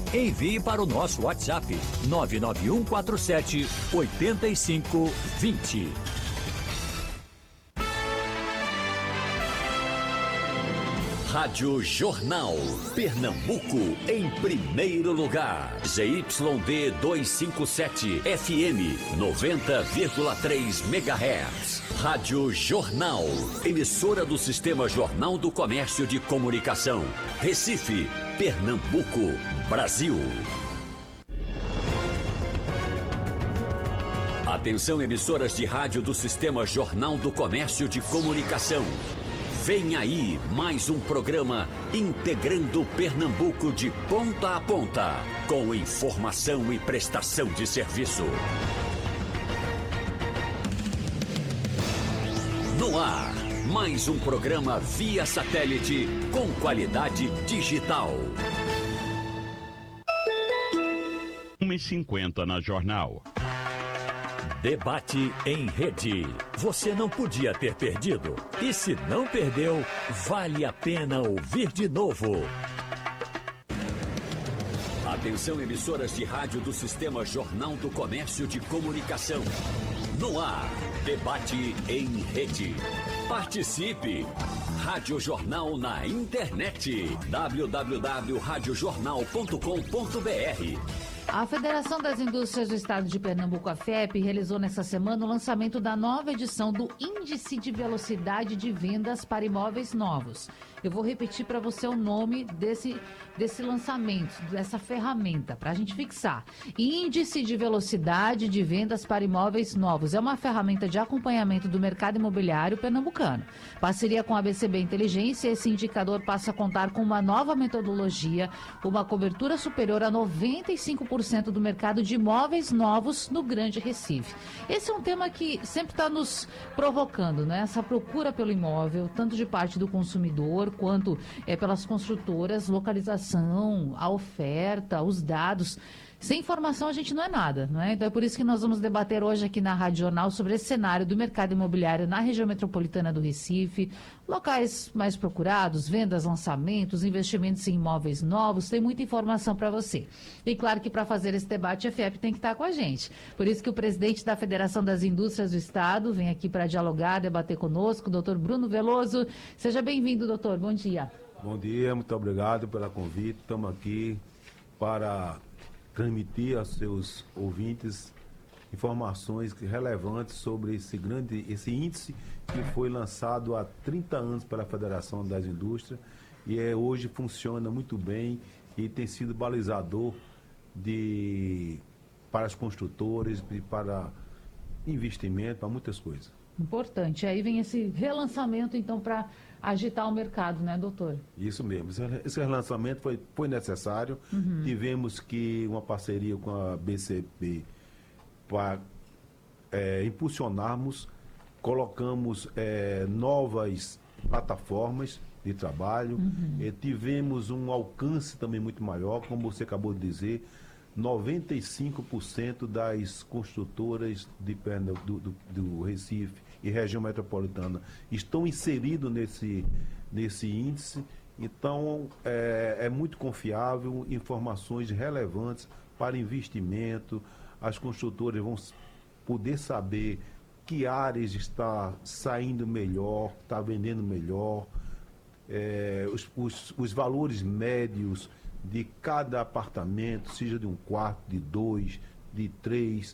Envie para o nosso WhatsApp 99147 8520. Rádio Jornal, Pernambuco, em primeiro lugar. ZYD 257, FM 90,3 MHz. Rádio Jornal, emissora do Sistema Jornal do Comércio de Comunicação. Recife, Pernambuco, Brasil. Atenção, emissoras de rádio do Sistema Jornal do Comércio de Comunicação. Vem aí mais um programa integrando Pernambuco de ponta a ponta, com informação e prestação de serviço. No ar, mais um programa via satélite com qualidade digital. 1h50 na Jornal. Debate em rede. Você não podia ter perdido. E se não perdeu, vale a pena ouvir de novo. Atenção, emissoras de rádio do Sistema Jornal do Comércio de Comunicação. No ar, debate em rede. Participe! Rádio Jornal na internet. www.radiojornal.com.br. A Federação das Indústrias do Estado de Pernambuco, a FEP, realizou nesta semana o lançamento da nova edição do Índice de Velocidade de Vendas para Imóveis Novos. Eu vou repetir para você o nome desse lançamento, dessa ferramenta, para a gente fixar. Índice de Velocidade de Vendas para Imóveis Novos. É uma ferramenta de acompanhamento do mercado imobiliário pernambucano. Parceria com a BCB Inteligência, esse indicador passa a contar com uma nova metodologia, uma cobertura superior a 95% do mercado de imóveis novos no Grande Recife. Esse é um tema que sempre está nos provocando, né? Essa procura pelo imóvel, tanto de parte do consumidor, quanto pelas construtoras, localização, a oferta, os dados. Sem informação a gente não é nada, não é? Então é por isso que nós vamos debater hoje aqui na Rádio Jornal sobre esse cenário do mercado imobiliário na região metropolitana do Recife, locais mais procurados, vendas, lançamentos, investimentos em imóveis novos, tem muita informação para você. E claro que para fazer esse debate a FIEP tem que estar com a gente. Por isso que o presidente da Federação das Indústrias do Estado vem aqui para dialogar, debater conosco, o doutor Bruno Veloso. Seja bem-vindo, doutor. Bom dia. Bom dia, muito obrigado pelo convite. Estamos aqui para transmitir aos seus ouvintes informações relevantes sobre esse índice que foi lançado há 30 anos pela Federação das Indústrias e hoje funciona muito bem e tem sido balizador para as construtoras e para investimento, para muitas coisas. Importante. Aí vem esse relançamento, então, para agitar o mercado, né, doutor? Isso mesmo. Esse relançamento foi necessário. Tivemos uma parceria com a BCB para impulsionarmos, colocamos novas plataformas de trabalho, tivemos um alcance também muito maior, como você acabou de dizer, 95% das construtoras do Recife e região metropolitana estão inseridos nesse índice. Então, é muito confiável, informações relevantes para investimento. As construtoras vão poder saber que áreas está saindo melhor, está vendendo melhor, os valores médios de cada apartamento, seja de um quarto, de 2, de 3,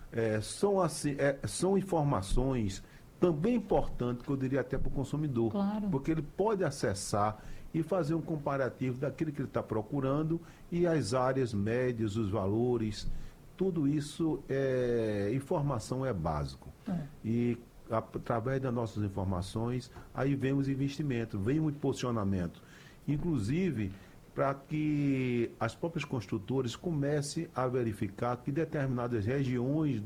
são informações também importantes, que eu diria até para o consumidor, claro, porque ele pode acessar e fazer um comparativo daquilo que ele está procurando e as áreas médias, os valores, tudo isso informação é básico. E através das nossas informações, aí vem os investimentos, vem o posicionamento. Inclusive, para que as próprias construtoras comecem a verificar que determinadas regiões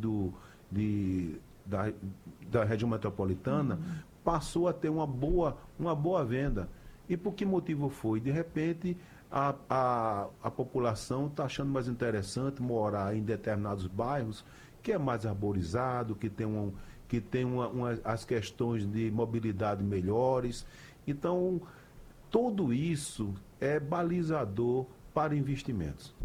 da região metropolitana passou a ter uma boa venda. E por que motivo foi? De repente, a população está achando mais interessante morar em determinados bairros que é mais arborizado, que tem as questões de mobilidade melhores. Então, tudo isso é balizador para investimentos.